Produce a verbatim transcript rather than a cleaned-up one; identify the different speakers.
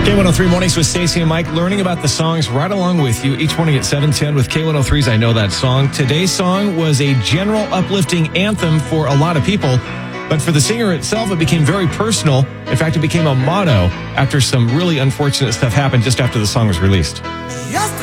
Speaker 1: K one oh three Mornings with Stacey and Mike, learning about the songs right along with you each morning at seven ten with K one oh three's I Know That Song. Today's song was a general uplifting anthem for a lot of people, but for the singer itself, it became very personal. In fact, it became a motto after some really unfortunate stuff happened just after the song was released.
Speaker 2: Yes.